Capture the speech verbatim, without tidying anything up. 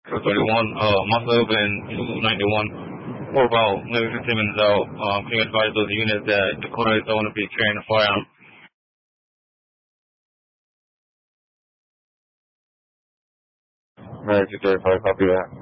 thirty-one, uh, Muscle and two ninety-one. We're about maybe fifteen minutes out. Um, can you advise those units that Dakota is going to be carrying a firearm? Right, two thirty-five, copy that.